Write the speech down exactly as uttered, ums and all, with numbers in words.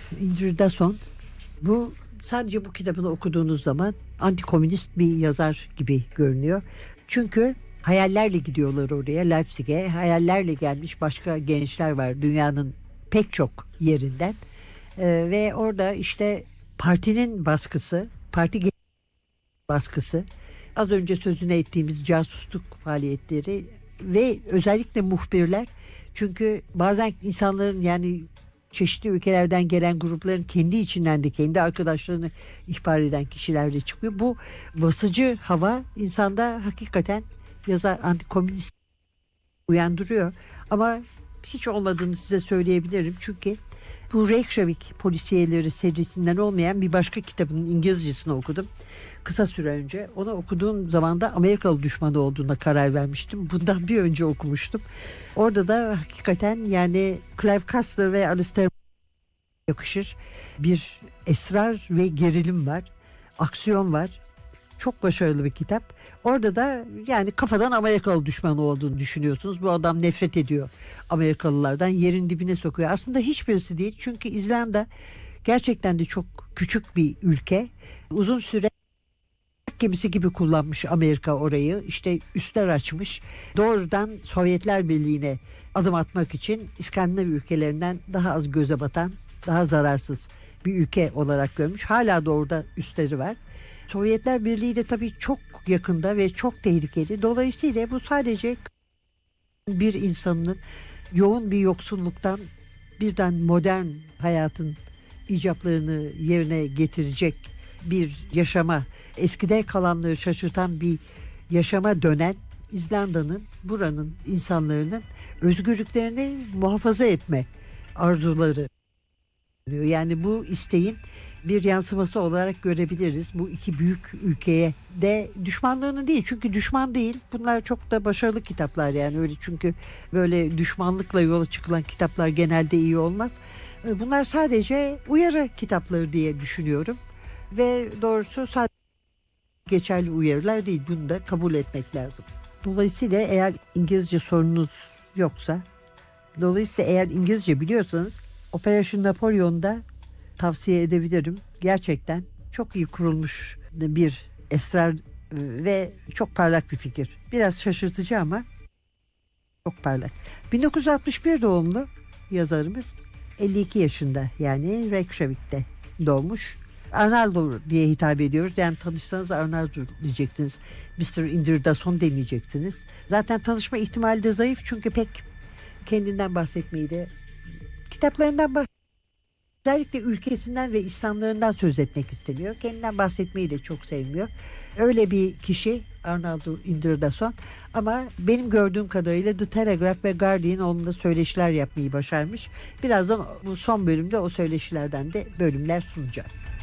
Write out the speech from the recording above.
Inderdason, bu sadece bu kitabını okuduğunuz zaman antikomünist bir yazar gibi görünüyor. Çünkü hayallerle gidiyorlar oraya, Leipzig'e. Hayallerle gelmiş başka gençler var dünyanın pek çok yerinden. Ee, ve orada işte partinin baskısı, parti baskısı, az önce sözünü ettiğimiz casusluk faaliyetleri ve özellikle muhbirler. Çünkü bazen insanların, yani çeşitli ülkelerden gelen grupların kendi içinden de kendi arkadaşlarını ihbar eden kişiler de çıkıyor. Bu basıcı hava insanda hakikaten yazar antikomünist uyandırıyor. Ama hiç olmadığını size söyleyebilirim. Çünkü bu Reykjavik polisiyeleri serisinden olmayan bir başka kitabının İngilizcesini okudum kısa süre önce. Onu okuduğum zaman da Amerikalı düşmanı olduğuna karar vermiştim. Bundan bir önce okumuştum. Orada da hakikaten yani Clive Cussler ve Alistair yakışır bir esrar ve gerilim var. Aksiyon var. Çok başarılı bir kitap. Orada da yani kafadan Amerikalı düşmanı olduğunu düşünüyorsunuz. Bu adam nefret ediyor Amerikalılardan. Yerin dibine sokuyor. Aslında hiçbirisi değil. Çünkü İzlanda gerçekten de çok küçük bir ülke. Uzun süre gemisi gibi kullanmış Amerika orayı. İşte üsler açmış. Doğrudan Sovyetler Birliği'ne adım atmak için İskandinav ülkelerinden daha az göze batan, daha zararsız bir ülke olarak görmüş. Hala da orada üsleri var. Sovyetler Birliği de tabii çok yakında ve çok tehlikeli. Dolayısıyla bu sadece bir insanın yoğun bir yoksulluktan birden modern hayatın icaplarını yerine getirecek bir yaşama, eskide kalanları şaşırtan bir yaşama dönen İzlanda'nın, buranın insanların özgürlüklerini muhafaza etme arzuları. Yani bu isteğin bir yansıması olarak görebiliriz. Bu iki büyük ülkeye de düşmanlığını değil. Çünkü düşman değil. Bunlar çok da başarılı kitaplar yani öyle, çünkü böyle düşmanlıkla yola çıkılan kitaplar genelde iyi olmaz. Bunlar sadece uyarı kitapları diye düşünüyorum. Ve doğrusu sadece geçerli uyarılar değil. Bunu da kabul etmek lazım. Dolayısıyla eğer İngilizce sorununuz yoksa, dolayısıyla eğer İngilizce biliyorsanız Operation Napoleon'da tavsiye edebilirim. Gerçekten çok iyi kurulmuş bir esrar ve çok parlak bir fikir. Biraz şaşırtıcı ama çok parlak. bin dokuz yüz altmış bir doğumlu yazarımız, elli iki yaşında, yani Reykjavik'te doğmuş. Arnaldur diye hitap ediyoruz. Yani tanışsanız Arnaldur diyeceksiniz. mister Inderdason demeyeceksiniz. Zaten tanışma ihtimali de zayıf, çünkü pek kendinden bahsetmeyi de, kitaplarından bahsetmeyi, özellikle ülkesinden ve İslamlarından söz etmek istemiyor. Kendinden bahsetmeyi de çok sevmiyor. Öyle bir kişi Arnaldur Inderdason. Ama benim gördüğüm kadarıyla The Telegraph ve Guardian onunla söyleşiler yapmayı başarmış. Birazdan bu son bölümde o söyleşilerden de bölümler sunacağım.